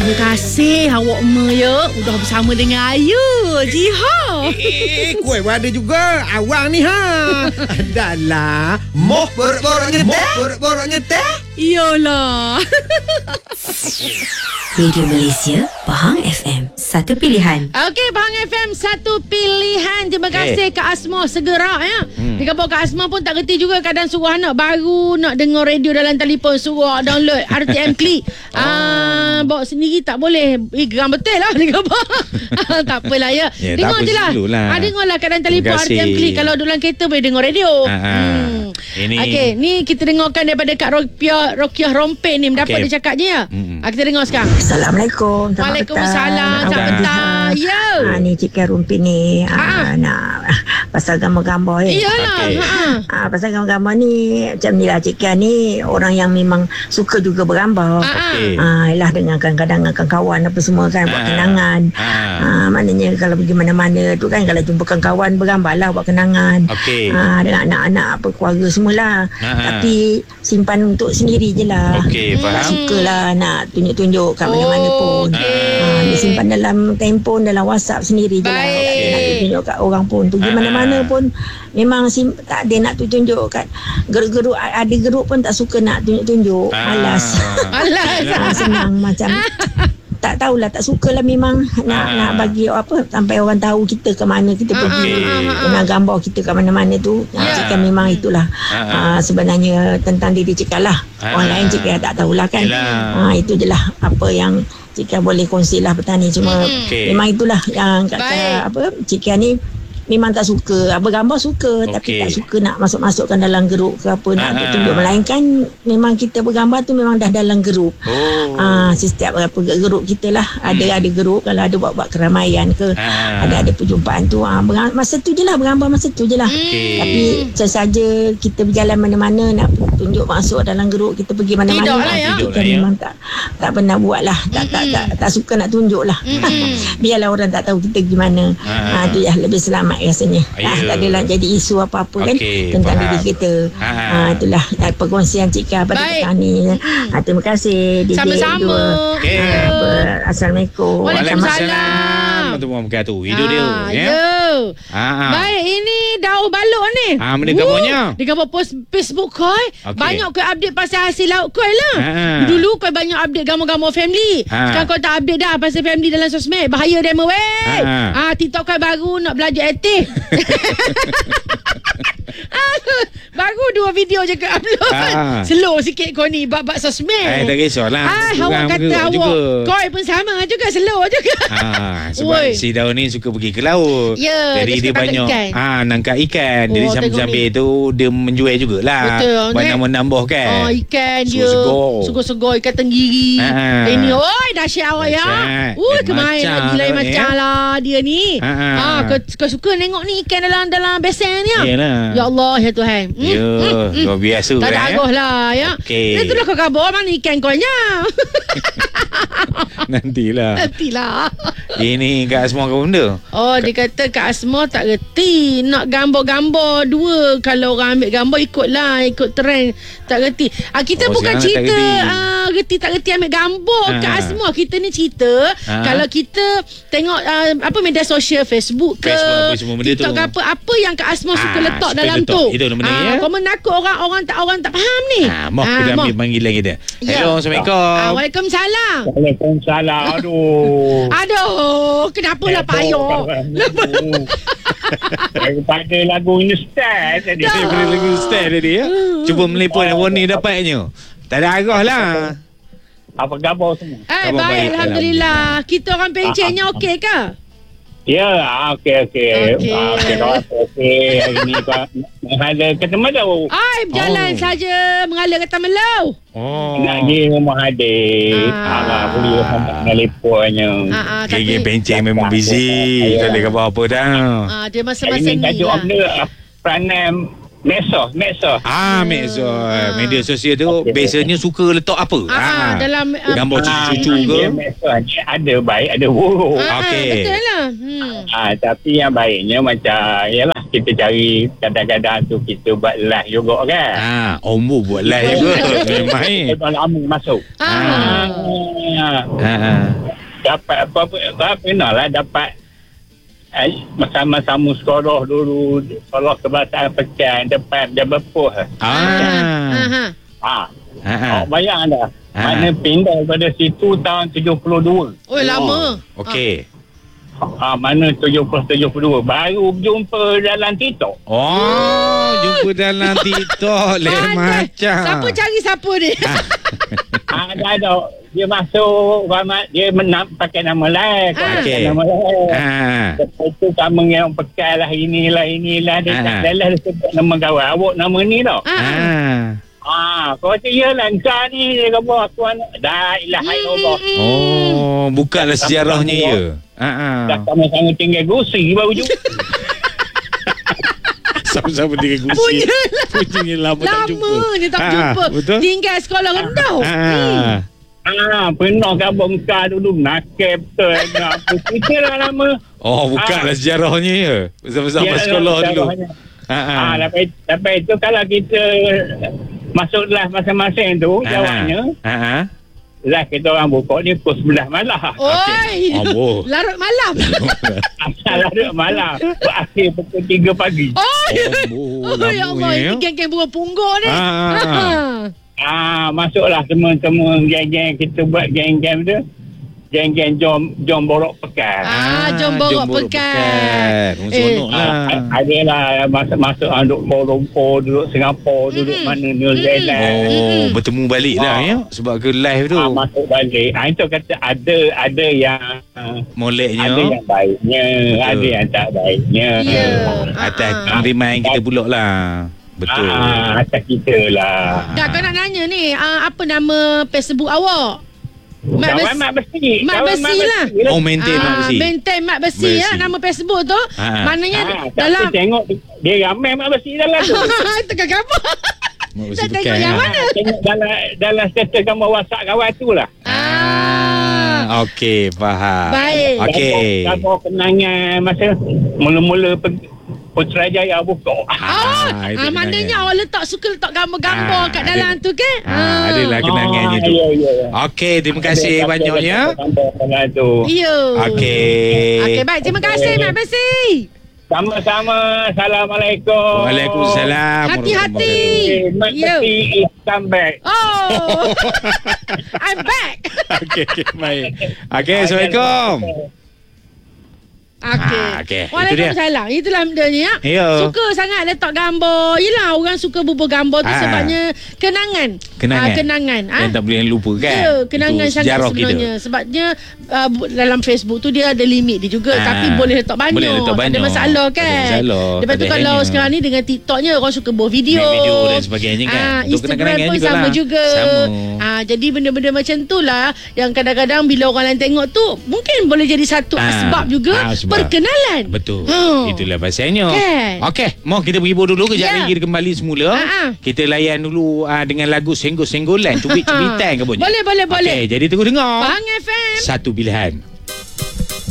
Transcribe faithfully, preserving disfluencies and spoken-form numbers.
Terima kasih awak me ya. Udah bersama dengan Ayu. Jiha. Eh, kuih ada juga. Awang ni ha. Dahlah. Moh borok-boroknya teh. Moh borok-boroknya teh. Iyalah. Radio Malaysia, Pahang F M, satu pilihan. Okey, Pahang F M, satu pilihan. Terima kasih Kak Asma segera ya. Hmm. Dia kata Kak Asma pun tak kerti juga keadaan suruh anak baru nak dengar radio dalam telefon, suruh download R T M Klik. Ah, uh, bawa sendiri tak boleh. Eh, geram betul lah dia kata. Tak apalah ya. Ya, dengar je lah. Ah, dengarlah keadaan telefon R T M Klik. Kalau dalam kereta boleh dengar radio. Hmm. Ini. Okey, ni kita dengarkan daripada Kak Rokiah, Rokiah Rompin ni mendapat okay. dia cakap je ya. Hmm. Ah, kita dengar sekarang. Assalamualaikum. Waalaikumsalam. Selamat petang. Ya. Ha, ni Cik Rumpin ni ha. Ha, nak pasal gambar-gambar eh. Iyalah. Okay. Ha. Ha, pasal gambar-gambar ni macam ni lah Cik ni orang yang memang suka juga bergambar. Okay. Ha, ialah dengan kadang-kadang dengan kawan apa semua kan buat kenangan. Ha. Ha, maknanya kalau pergi mana-mana tu kan kalau jumpa kawan bergambarlah buat kenangan. Okay. Ha, dengan anak-anak apa keluarga semualah. Ha. Tapi simpan untuk sendiri je lah. Okey, faham. Tak sukalah nak tunjuk-tunjuk kat mana-mana pun. Okay. Ha, dia simpan dalam handphone, dalam WhatsApp sendiri je lah. Baik. Tak nak tunjuk kat orang pun. Pergi mana-mana pun memang sim, tak ada nak tunjuk kat geruk-geruk. Ada geruk pun tak suka nak tunjuk-tunjuk. Malas. Malas. Ha, senang macam tak tahulah, tak sukalah memang nak Ah. nak bagi apa sampai orang tahu kita ke mana kita Ah, pergi ah, ah, ah. dengan gambar kita ke mana-mana tu. Ya. Cik memang itulah Ah. ah, sebenarnya tentang diri Cik lah. Ah. Orang lain Cik tak tahulah kan. Yelah. Ah, itu je lah apa yang Cik boleh kongsilah petang ni. Cuma Okey. memang itulah yang kata Baik. apa Cik ni memang tak suka. Bergambar suka okay. Tapi Okey. tak suka nak masuk-masukkan dalam geruk ke apa nak Ah. tunjuk. Melainkan memang kita bergambar tu memang dah dalam geruk. Oh. Ah, setiap berapa geruk kita lah ada hmm. ada geruk kalau ada buat-buat keramaian ke Ah. ada ada perjumpaan tu ah, bergambar, masa tu je lah bergambar masa tu je lah. Okey. Tapi sesaja kita berjalan mana-mana nak tunjuk masuk dalam geruk kita pergi mana-mana Tidak lah, ya. kita Tidak lah, ya. memang tak tak pernah buat lah tak, tak, tak, tak suka nak tunjuk lah. Biarlah orang tak tahu kita gimana. Ah. Ah, tu ya lebih selamat rasanya. Ya. Ah, tak adalah jadi isu apa-apa kan Okey, tentang faham. diri kita. Ah. Ah, itulah ah, perkongsian Cik pada Baik. petang ni. Ah, terima kasih D J Sama-sama. dua. Okey. Ah, ber- Assalamualaikum. Waalaikumsalam. Warahmatullahi wabarakatuh. Itu dia. Ah, Ya. ya. Ah. Baik, ini daun balok ni. Ah, mana gambarnya? Dia gambar post Facebook koi. Okey. Banyak koi update pasal hasil laut koi lah. Ah. Dulu koi banyak update gambar-gambar family. Ah. Sekarang koi tak update dah pasal family dalam sosmed. Bahaya demo weh. Ah. Ah, TikTok koi baru nak belajar aktif. Baru dua video je ke upload. Ah. Slow sikit kau ni bab-bab sosmed. Eh, tak kisahlah. Ah, awak Kurang kata geruk awak juga. koi pun sama juga, slow juga. Ah, sebab Oi. si Daun ni suka pergi ke laut. Ya, Jadi dia dia, suka banyak tangkap ikan. ah nangkap ikan. Jadi Oh, sambil-sambil tengok tu dia menjual jugalah. Betul, Banyak Nek. menambah kan. Oh, ikan dia. Segar-segar. Segar-segar ikan tenggiri. Ah. Ini, oi, dahsyat awak ya. Dahsyat. Ui, Lain kemain macam lagi lain awak ni, macam ya. lah dia ni. Ah. Ah, kau, kau suka tengok ni ikan dalam dalam besen ni. Ya? Yalah. Ya Allah, ya Tuhan. Hmm, Ya, hmm, hmm. luar biasa Tak ada kan, ya? agoh lah ya. Okey. Itulah kau khabar mana ikan kau nya. Nantilah. Nantilah. Ini kat semua kau benda. Oh, dia kata Kak Asma tak reti nak gambar-gambar dua. Kalau orang ambil gambar ikutlah, ikut trend. Tak reti. Ah, kita Oh, bukan sekarang tak cerita reti. ah, reti tak reti ambil gambar Ah. Kak Asma. Kita ni cerita Ah. kalau kita tengok ah, apa media sosial Facebook ke Facebook apa semua benda TikTok tu. ke apa, apa yang Kak Asma suka Ah, letak suka dalam letak. tu. Itu nama dia, ya. Kau menakut orang orang tak orang tak faham ni. Ah, mau kita moh. ambil panggilan kita. Ya. Hello, Assalamualaikum. Ah, Waalaikumsalam. Waalaikumsalam. Aduh. Aduh, kenapalah Pak Ayo? Daripada lagu Instaz tadi. Dia beri lagu style tadi ya. Cuba meliput warna dapatnya. Tak ada arah lah. Apa khabar semua? Eh, Khabar baik, baik, Alhamdulillah. Kita orang pencetnya okey ke? Ya, okey okey. Okey. Ah, Okey, okey. Hari ni kau ada ketemu dah. Ai, berjalan Oh. saja mengalir kata melau. Oh. Nak pergi rumah adik. Ah. Ah, boleh sampai telefonnya. Ah, ah, Gigi tapi pencet memang busy. Tak ada apa-apa dah. ah, dia Hari masa-masa ni ni tajuk lah. apa? Peranan medsos, medsos. Ah, medsos. Ah. Media sosial tu Okey. biasanya suka letak apa? Ah, ah, dalam ah, gambar cucu-cucu Ah, ke? dia medsos ni ada baik, ada buruk. ah, ah, Okey. betul lah. Hmm. Ah, tapi yang baiknya macam yalah kita cari kadang-kadang tu kita buat live juga kan. Ah, Ombo buat live juga. Memang eh. Kita lama masuk. Ah. Ah. Ah. Dapat apa-apa, apa lah dapat eh, sama-sama sekolah dulu, sekolah kebangsaan Pekan, depan Jabal Poh. Ah. Ah. Ah. Ah. Oh, bayang dah. Ah. Mana pindah daripada situ tahun tujuh puluh dua. Oh, lama. Okey. Ah, mana tujuh puluh tujuh puluh dua baru jumpa dalam TikTok. Oh, jumpa dalam TikTok lain Pandai. macam. Siapa cari siapa ni? Ah, dah ada. Dia masuk Rahmat, dia menam, pakai nama lain. Ah. Pakai Okey. nama lain. Ah. Lepas tu sama yang Pekan lah, inilah, inilah. Dia Ah. tak adalah dia sebut nama kawan. Awak nama ni tau. Ah. Ah. Ah, kau kata, yalah, kau ni, dia kata, aku anak. Dah, ilah, hai Allah. Oh, bukanlah sejarahnya ya. Ah. Dah sama-sama tinggal gusi baru jumpa. Sama-sama dengan gusi. Punya lama tak jumpa. Lama dia tak Ah, jumpa. betul? Tinggal sekolah rendah. Hmm. Ah. Ah, pernah kabur kau dulu. Nakal betul. Apa cerita lah lama. Oh, bukanlah sejarahnya ya. Bersama-sama Ya, sekolah dulu. sejarahnya. Ah. Ah, lepas, lepas itu kalau kita masuk live masing-masing tu, jawabnya, Ah. live kita orang buka ni pukul sebelas malam. Oi. Oh, Larut malam. Asal ada malam. Berakhir pukul tiga pagi. Oh. Oh, Oh, ya Allah, lamanya, ini ya. geng-geng bunga pungguk ni. Ah. Ah, masuklah semua-semua geng-geng kita buat geng-geng tu. Geng-geng jom jom borok pekan. Ah, jom borok pekan. Pekan. Eh. Seronok lah. Ah, adalah masuk-masuk ah, duduk Kuala Lumpur, duduk Singapura, duduk mana New Zealand. Oh, bertemu balik dah ya. Sebab ke live tu. Ah, masuk balik. Ah, itu kata ada ada yang ah, Moleknya. ada yang baiknya, Betul. ada yang tak baiknya. Ya. Atas Ah, ah. penerimaan kita pula lah. Betul. Ah, atas kita lah. Dah, kau nak nanya ni, ah, apa nama Facebook awak? Mat Kawan Besi. Mat Besi. Mat Kawan Besi lah. Oh, maintain Mat Besi. Maintain Mat Besi, Besi. ya, nama Facebook tu. Ah. Maknanya Ah, dalam tapi tengok dia ramai Mat Besi dalam tu. tengah gambar. Mak Besi Tak tengok Pekan, yang ah. mana? Tengok dalam dalam status gambar WhatsApp kawan tu lah. Ah. Okey, faham. Baik. Okey. Gambar kenangan masa mula-mula pergi Putrajaya buka. Oh, Ah, itu ah, maknanya kenangan. awak letak suka letak gambar-gambar Ah, kat ada- dalam tu kan? Ah, adalah kenangannya tu. Ya, ya, ya. Okey, terima kasih Ada banyaknya. gambar-gambar tu. Ya. Okey. Okey, baik. Terima kasih Mat Besi. Sama-sama. Assalamualaikum. Waalaikumsalam. Hati-hati. Eh, Mat Ya. Besi is come back. Oh. I'm back. Okey, okey, baik. Okey, Assalamualaikum. Okey. Ah, okey. Itu Waalaikumsalam. Itulah benda ni ya. Ya. Suka sangat letak gambar. Yelah, orang suka bubuh gambar tu Ah. sebabnya kenangan. Kenangan. Ah, kenangan. Ah. Yang tak boleh lupa kan. Ya, kenangan Itu sangat sejarah sebenarnya. kita. Sebabnya uh, bu- dalam Facebook tu dia ada limit dia juga. Ah. Tapi boleh letak banyak. Boleh letak Tak ada banyak. masalah Tak ada kan. masalah. Lepas Tak tu ada kalau hanya. sekarang ni dengan TikToknya orang suka buat video. Main video dan sebagainya kan. Ah, Untuk Instagram kenangan pun jugalah. sama juga. Sama. Ah, jadi benda-benda macam tu lah yang kadang-kadang bila orang lain tengok tu mungkin boleh jadi satu Ah. sebab juga Ah, sebab. perkenalan. Betul. Hmm. Itulah pasalnya. Kan? Okey, mau kita berhibur dulu kejap Ya. lagi kita kembali semula. Ah, ah. Kita layan dulu uh, dengan lagu Senggol-senggolan, cubit-cubitan ke bunyi. Boleh, boleh, boleh. Okey, jadi tunggu dengar. Bang F M. Satu pilihan.